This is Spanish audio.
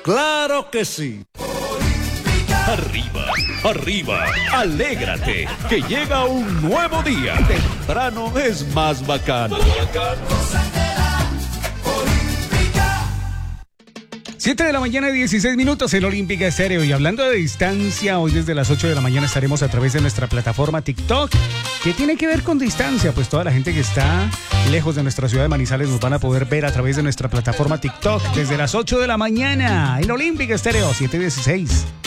¡Claro que sí! Arriba, arriba, alégrate, que llega un nuevo día. Temprano es más bacano. 7 de la mañana, 16 minutos en Olímpica Estéreo. Y hablando de distancia, hoy desde las 8 de la mañana estaremos a través de nuestra plataforma TikTok. ¿Qué tiene que ver con distancia? Pues toda la gente que está lejos de nuestra ciudad de Manizales nos van a poder ver a través de nuestra plataforma TikTok desde las 8 de la mañana en Olímpica Estéreo 716.